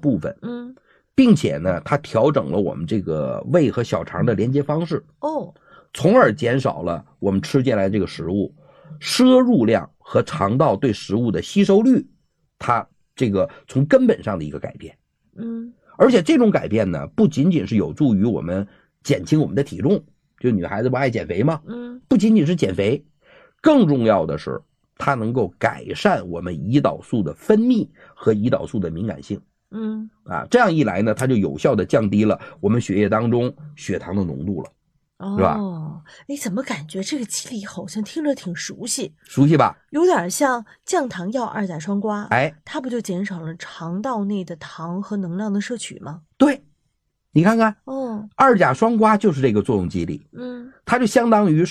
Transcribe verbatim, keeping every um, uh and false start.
部分， 嗯， 并且呢，它调整了我们这个胃和小肠的连接方式， 哦， 从而减少了我们吃进来这个食物摄入量和肠道对食物的吸收率，它这个从根本上的一个改变。 嗯， 而且这种改变呢，不仅仅是有助于我们减轻我们的体重，就女孩子不爱减肥吗？ 嗯， 不仅仅是减肥，更重要的是它能够改善我们胰岛素的分泌和胰岛素的敏感性。 嗯， 啊，这样一来呢，它就有效的降低了我们血液当中血糖的浓度了，是吧？ 哦，哎，怎么感觉这个机理好像听着挺熟悉， 熟悉吧？ 有点像降糖药二甲双胍， 哎， 它不就减少了肠道内的糖和能量的摄取吗？ 对，你看看， 哦， 二甲双胍就是这个作用机理， 嗯。 它就相当于